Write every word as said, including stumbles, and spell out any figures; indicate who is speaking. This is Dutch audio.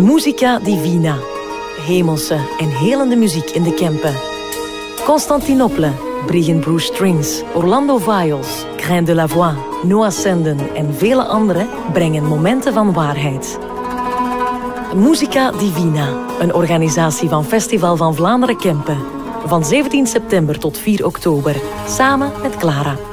Speaker 1: Musica Divina. Hemelse en helende muziek in de Kempen. Constantinople, Briggen Bruce Strings, Orlando Viols, Grain de la Voix, Noah Senden en vele anderen brengen momenten van waarheid. Musica Divina, een organisatie van Festival van Vlaanderen Kempen. Van zeventien september tot vier oktober, samen met Clara.